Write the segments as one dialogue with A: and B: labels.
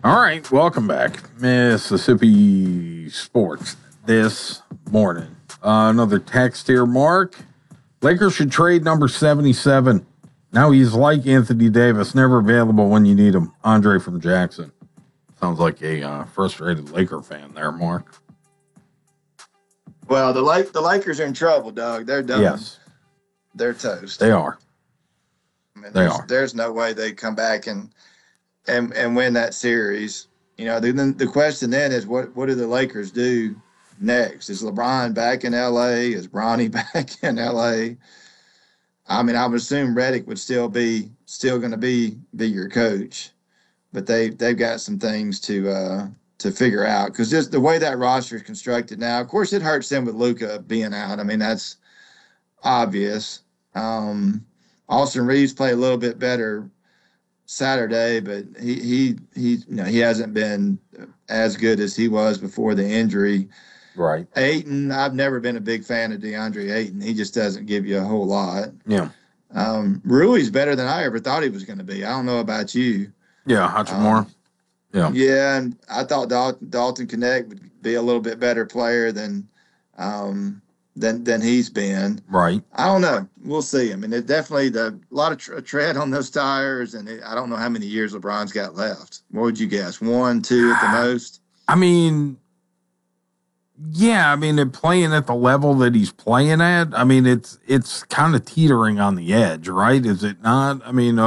A: All right, welcome back, Mississippi Sports this morning. Another text here, Mark. Lakers should trade number 77. Now he's like Anthony Davis, never available when you need him. Andre from Jackson. Sounds like a frustrated Laker fan there, Mark.
B: Well, the Lakers are in trouble, Doug. They're done.
A: Yes.
B: They're toast.
A: They are.
B: I mean, there's no way they come back and win that series. You know, the question then is what do the Lakers do next? Is LeBron back in L.A.? Is Bronny back in L.A.? I mean, I would assume Redick would still going to be your coach, but they've got some things to figure out because just the way that roster is constructed now. Of course, it hurts them with Luka being out. I mean, that's obvious. Austin Reeves played a little bit better Saturday, but he hasn't been as good as he was before the injury.
A: Right.
B: Ayton, I've never been a big fan of DeAndre Ayton. He just doesn't give you a whole lot.
A: Yeah.
B: Rui's better than I ever thought he was going to be. I don't know about you.
A: Yeah, Hachimura. Yeah.
B: Yeah, and I thought Dalton Connect would be a little bit better player than he's been.
A: Right.
B: I don't know. We'll see. I mean, it definitely a lot of tread on those tires, and I don't know how many years LeBron's got left. What would you guess? 1, 2 at the most?
A: I mean, yeah. I mean, playing at the level that he's playing at, I mean, it's kind of teetering on the edge, right? Is it not? I mean,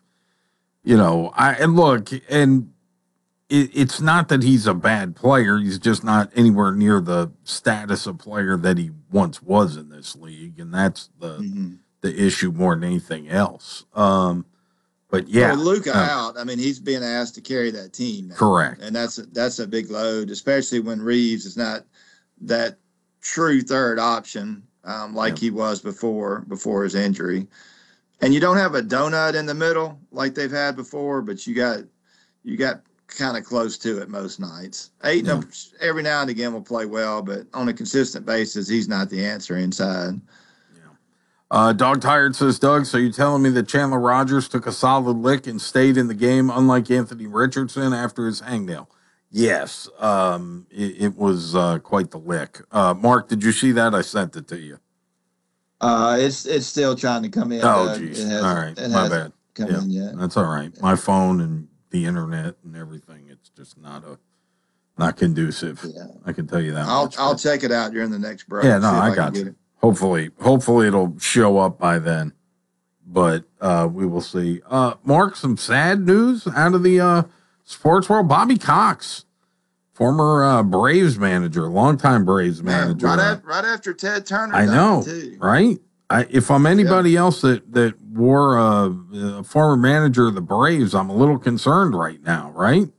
A: it's not that he's a bad player. He's just not anywhere near the status of player that he once was in this league, and that's the issue more than anything else. But yeah,
B: with Luka out, I mean, he's being asked to carry that team now.
A: Correct,
B: and that's a big load, especially when Reeves is not that true third option he was before his injury. And you don't have a donut in the middle like they've had before, but you got kind of close to it most nights. Ayton every now and again will play well, but on a consistent basis, he's not the answer inside.
A: Dog Tired says, Doug, so you're telling me that Chandler Rogers took a solid lick and stayed in the game, unlike Anthony Richardson after his hangnail? Yes, it was quite the lick. Mark, did you see that? I sent it to you.
B: It's still trying to come in.
A: Oh, geez. All right, my bad.
B: Come in yet.
A: That's all right. My phone and the internet and everything, it's just not conducive. Yeah. I can tell you that.
B: I'll check it out during the next break.
A: Yeah, no, I got you. Hopefully it'll show up by then, but we will see. Mark, some sad news out of the sports world. Bobby Cox, former Braves manager, longtime Braves manager.
B: Right after Ted Turner.
A: I know, too. Right? If I'm anybody else that wore a former manager of the Braves, I'm a little concerned right now, right?